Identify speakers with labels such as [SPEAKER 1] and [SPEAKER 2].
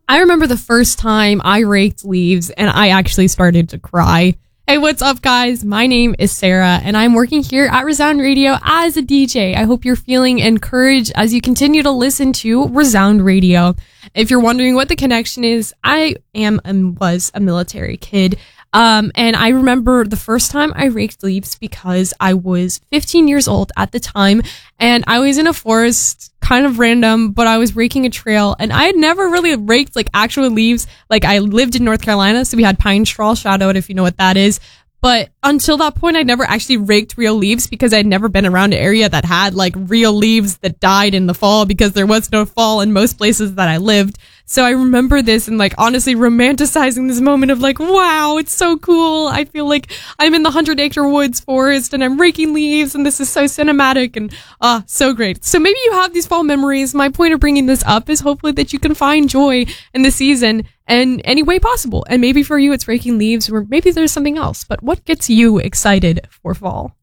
[SPEAKER 1] I remember the first time I raked leaves and I actually started to cry. Hey, what's up, guys? My name is Sarah and I'm working here at Resound Radio as a DJ. I hope you're feeling encouraged as you continue to listen to Resound Radio. If you're wondering what the connection is, I was a military kid. And I remember the first time I raked leaves because I was 15 years old at the time and I was in a forest, kind of random, but I was raking a trail and I had never really raked like actual leaves. Like I lived in North Carolina, so we had pine straw, shout out if you know what that is. But until that point, I never actually raked real leaves because I'd never been around an area that had like real leaves that died in the fall because there was no fall in most places that I lived. So I remember this and like honestly romanticizing this moment of like, wow, it's so cool. I feel like I'm in the 100-acre woods forest and I'm raking leaves and this is so cinematic and so great. So maybe you have these fall memories. My point of bringing this up is hopefully that you can find joy in the season in any way possible. And maybe for you it's raking leaves or maybe there's something else. But what gets you excited for fall?